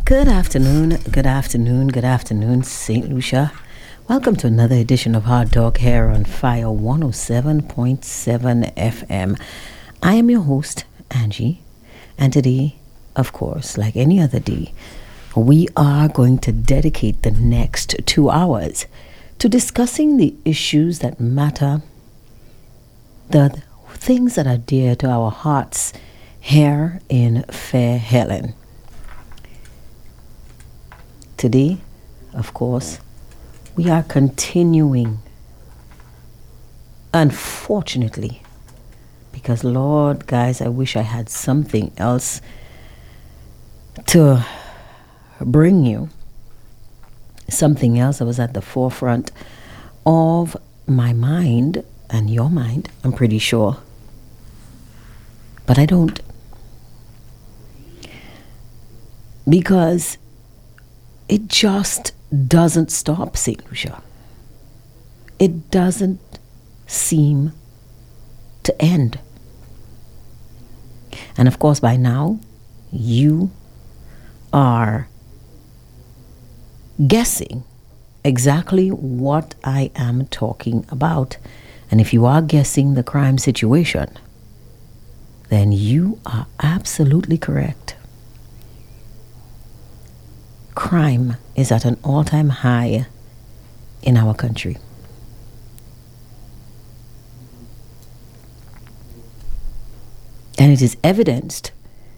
Good afternoon, good afternoon, good afternoon, St. Lucia. Welcome to another edition of Hard Talk here on Fire 107.7 FM. I am your host, Angie, and today, of course, like any other day, we are going to dedicate the next 2 hours to discussing the issues that matter, the things that are dear to our hearts here in Fair Helen. Today, of course, we are continuing, unfortunately, because Lord, guys, I wish I had something else to bring you, something else that was at the forefront of my mind and your mind, I'm pretty sure, but I don't, because it just doesn't stop, St. Lucia. It doesn't seem to end. And of course, by now, you are guessing exactly what I am talking about. And if you are guessing the crime situation, then you are absolutely correct. Crime is at an all-time high in our country. And it is evidenced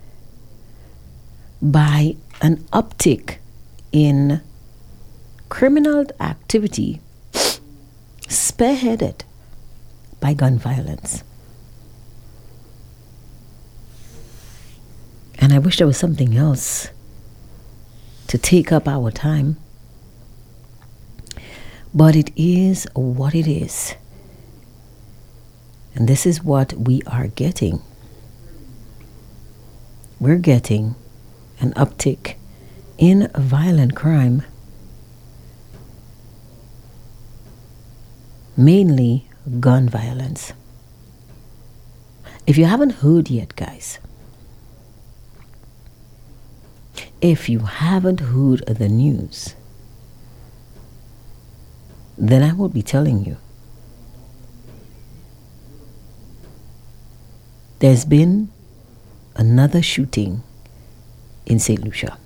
by an uptick in criminal activity spearheaded by gun violence. And I wish there was something else to take up our time. But it is what it is. And this is what we are getting. We're getting an uptick in violent crime, mainly gun violence. If you haven't heard yet, guys, if you haven't heard the news, then I will be telling you. There's been another shooting in St. Lucia.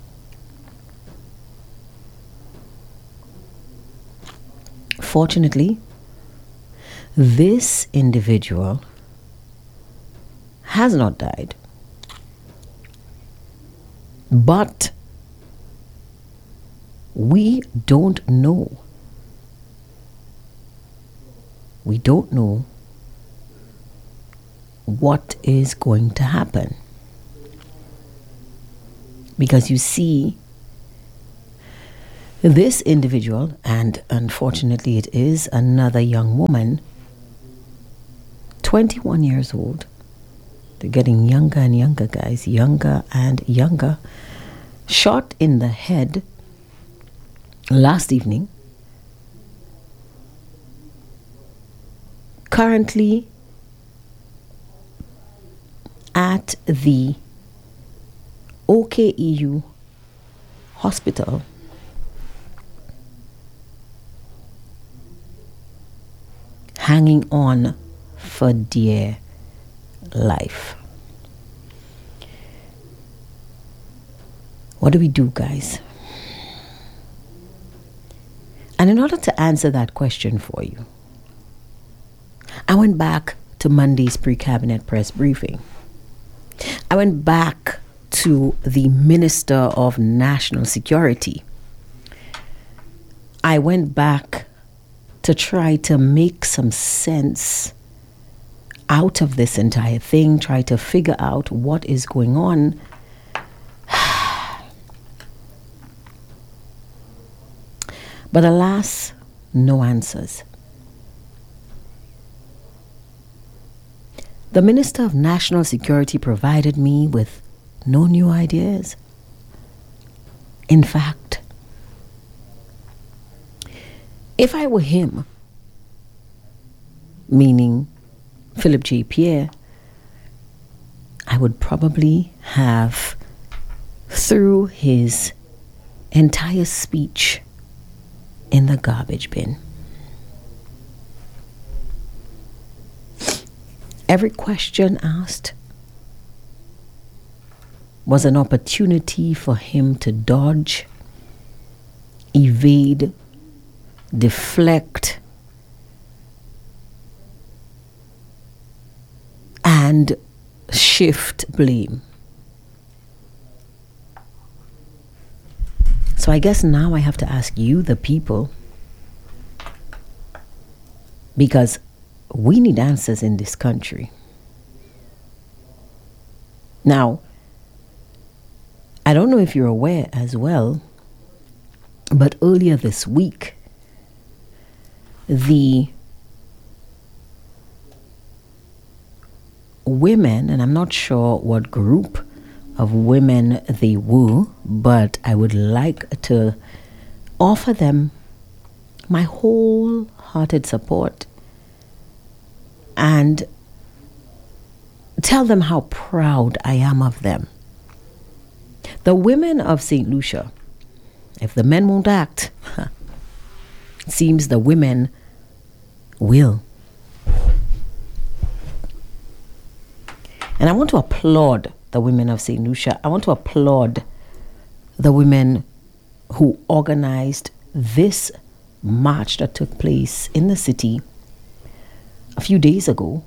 Fortunately, this individual has not died. But we don't know. We don't know what is going to happen. Because you see, this individual, and unfortunately it is another young woman, 21 years old. They're getting younger and younger, guys, younger and younger. Shot in the head last evening. Currently at the OKEU hospital. Hanging on for dear life. What do we do, guys? And in order to answer that question for you, I went back to Monday's pre-cabinet press briefing. I went back to the Minister of National Security. I went back to try to make some sense out of this entire thing, try to figure out what is going on. But alas, no answers. The Minister of National Security provided me with no new ideas. In fact, if I were him, meaning Philip J. Pierre, I would probably have threw his entire speech in the garbage bin. Every question asked was an opportunity for him to dodge, evade, deflect, and shift blame. So I guess now I have to ask you, the people, because we need answers in this country. Now, I don't know if you're aware as well, but earlier this week, the women, and I'm not sure what group of women they were, but I would like to offer them my wholehearted support and tell them how proud I am of them. The women of St. Lucia, if the men won't act, it seems the women will. And I want to applaud the women of St. Lucia. I want to applaud the women who organized this march that took place in the city a few days ago.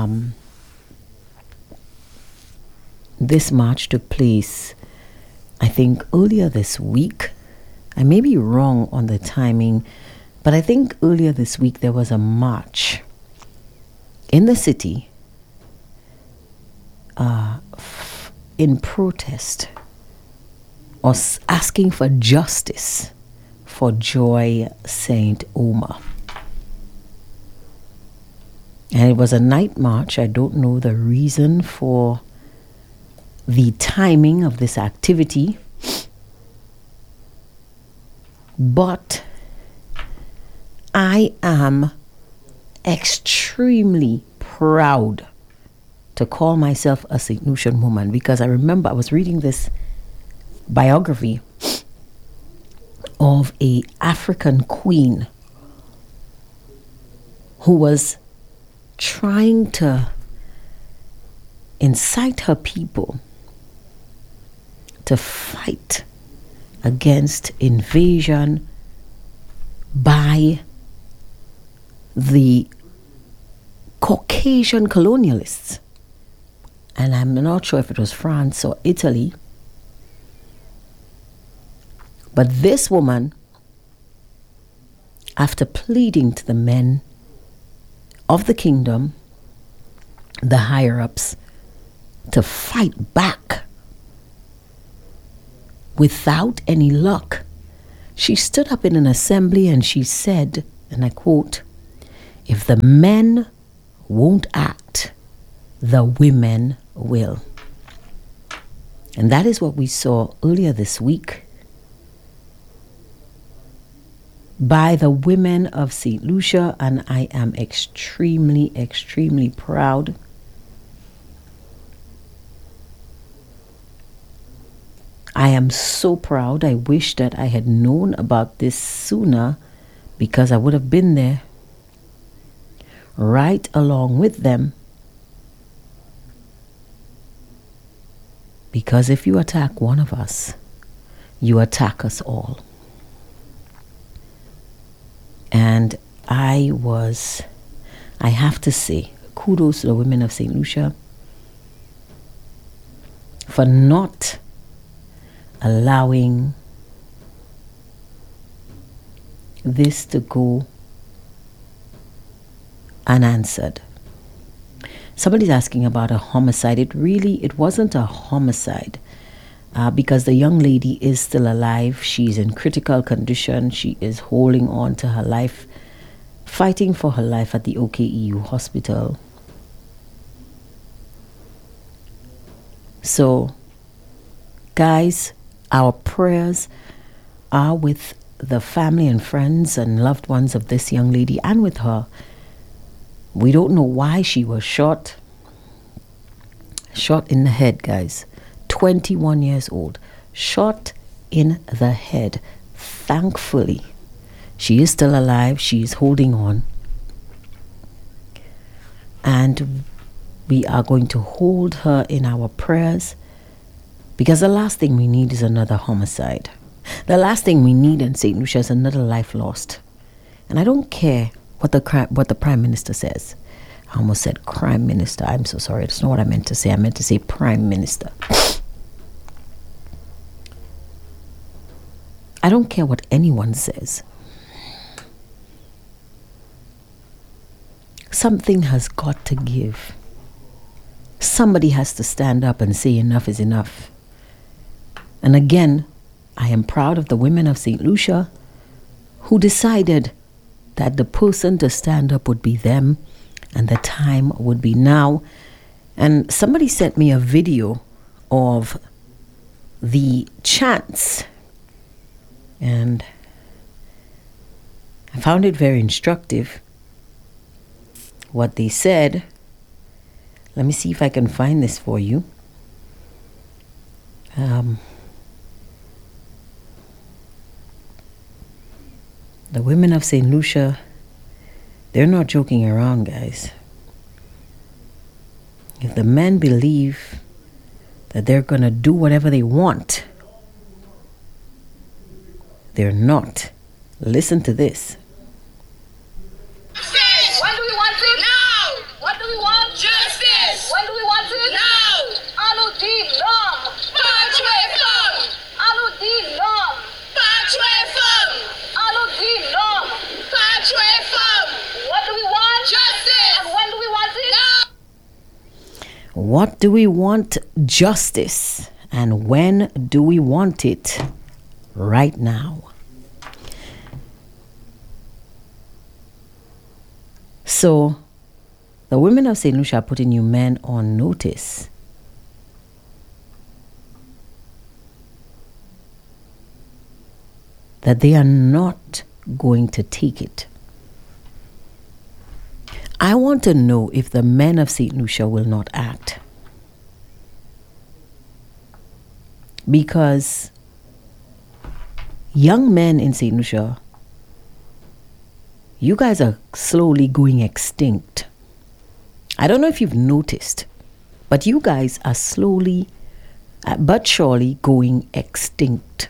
This march took place, I think, earlier this week. I may be wrong on the timing, but I think earlier this week there was a march in the city in protest or asking for justice for Joy St. Omer. And it was a night march. I don't know the reason for the timing of this activity, but I am extremely proud to call myself a St. Lucian woman, because I remember I was reading this biography of a African queen who was trying to incite her people to fight against invasion by the Caucasian colonialists. And I'm not sure if it was France or Italy. But this woman, after pleading to the men of the kingdom, the higher-ups, to fight back without any luck, she stood up in an assembly and she said, and I quote, "If the men won't act, the women will." And that is what we saw earlier this week by the women of St. Lucia, and I am extremely, extremely proud. I am so proud. I wish that I had known about this sooner, because I would have been there right along with them. Because if you attack one of us, you attack us all. And I have to say, kudos to the women of St. Lucia for not allowing this to go unanswered. Somebody's asking about a homicide. It wasn't a homicide, because the young lady is still alive. She's in critical condition. She is holding on to her life, fighting for her life at the OKEU hospital. So, guys, our prayers are with the family and friends and loved ones of this young lady and with her. We don't know why she was shot in the head, guys. 21 years old. shot in the head. Thankfully, she is still alive. She is holding on. And we are going to hold her in our prayers, because the last thing we need is another homicide. The last thing we need in St. Lucia is another life lost. And I don't care what the Prime Minister says. I almost said crime minister. I'm so sorry. That's not what I meant to say. I meant to say Prime Minister. I don't care what anyone says. Something has got to give. Somebody has to stand up and say enough is enough. And again, I am proud of the women of St. Lucia who decided that the person to stand up would be them and the time would be now. And somebody sent me a video of the chants, and I found it very instructive what they said. Let me see if I can find this for you. The women of St. Lucia, they're not joking around, guys. If the men believe that they're going to do whatever they want, they're not. Listen to this. Justice! When do we want it? Now! What do we want? Justice! When do we want it? Now! Aludi nom! Patwe fam! Aludi nom! Patwe fam! Aludi nom! Patwe fam! What do we want? Justice! And when do we want it? Now! What do we want? Justice. And when do we want it? Right now. So, the women of St. Lucia are putting you men on notice. That they are not going to take it. I want to know if the men of St. Lucia will not act. Because young men in St. Lucia, you guys are slowly going extinct. I don't know if you've noticed, but you guys are slowly but surely going extinct.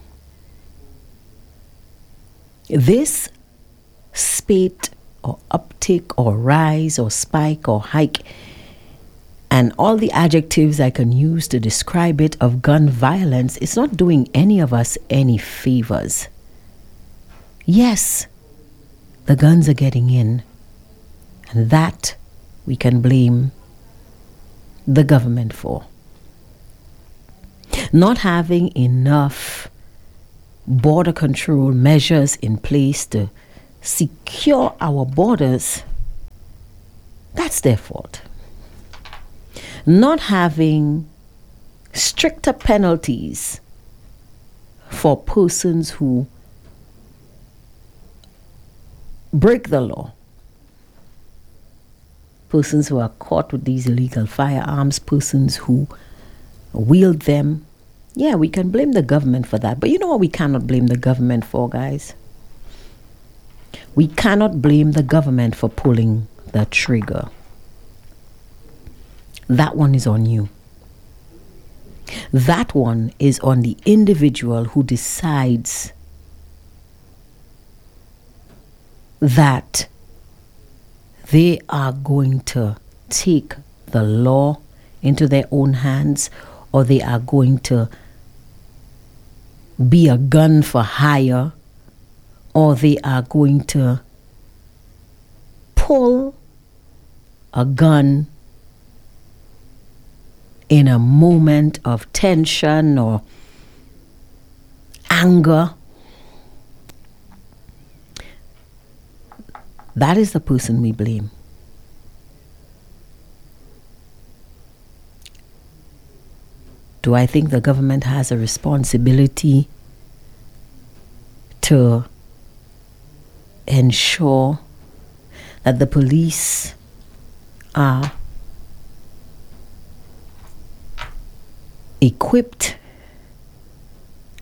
This spate or uptick or rise or spike or hike and all the adjectives I can use to describe it of gun violence, it's not doing any of us any favors. Yes, the guns are getting in, and that we can blame the government for. Not having enough border control measures in place to secure our borders, that's their fault. Not having stricter penalties for persons who break the law, persons who are caught with these illegal firearms, persons who wield them. Yeah, we can blame the government for that. But you know what we cannot blame the government for, guys? We cannot blame the government for pulling the trigger. That one is on you. That one is on the individual who decides that they are going to take the law into their own hands, or they are going to be a gun for hire, or they are going to pull a gun in a moment of tension or anger. That is the person we blame. Do I think the government has a responsibility to ensure that the police are equipped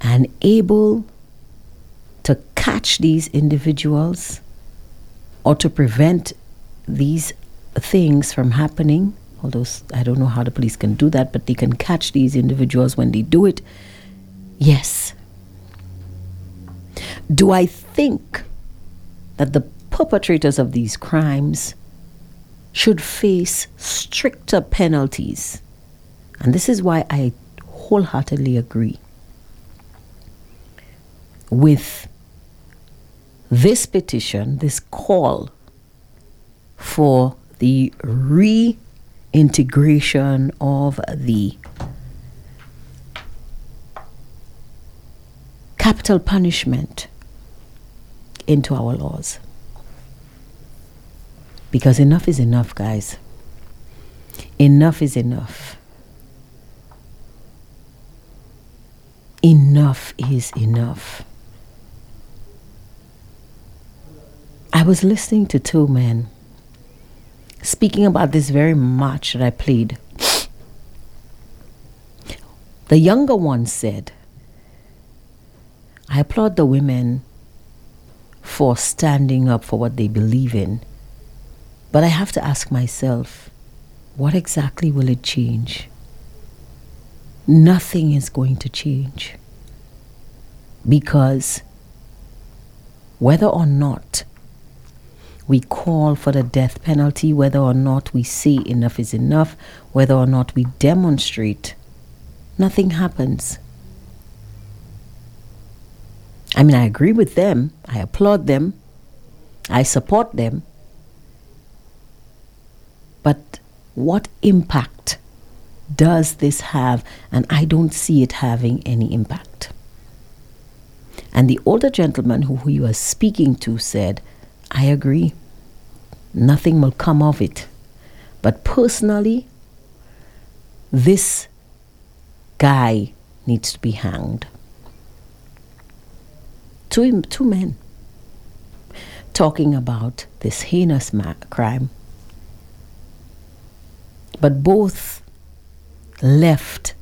and able to catch these individuals or to prevent these things from happening, although I don't know how the police can do that, but they can catch these individuals when they do it, yes. Do I think that the perpetrators of these crimes should face stricter penalties? And this is why I wholeheartedly agree with this petition, this call for the reintegration of the capital punishment into our laws. Because enough is enough, guys. Enough is enough. Enough is enough. I was listening to two men speaking about this very march that I played. The younger one said, I applaud the women for standing up for what they believe in, but I have to ask myself, what exactly will it change? Nothing is going to change, because whether or not we call for the death penalty, whether or not we say enough is enough, whether or not we demonstrate, nothing happens. I mean, I agree with them, I applaud them, I support them, but what impact does this have? And I don't see it having any impact. And the older gentleman who he was speaking to said, I agree, nothing will come of it. But personally, this guy needs to be hanged. Two men talking about this heinous crime, but both left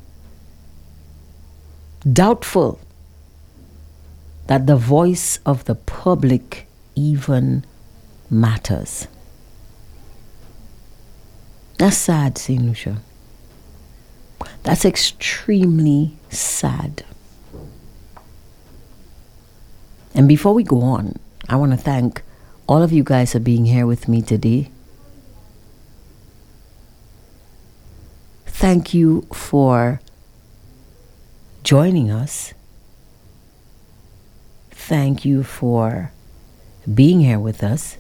doubtful that the voice of the public even matters. That's sad, St. Lucia. That's extremely sad. And before we go on, I want to thank all of you guys for being here with me today. Thank you for joining us. Thank you for being here with us.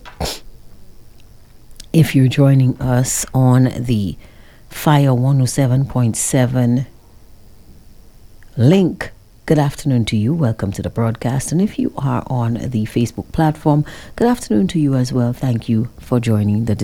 If you're joining us on the Fire 107.7 link, good afternoon to you. Welcome to the broadcast. And if you are on the Facebook platform, good afternoon to you as well. Thank you for joining the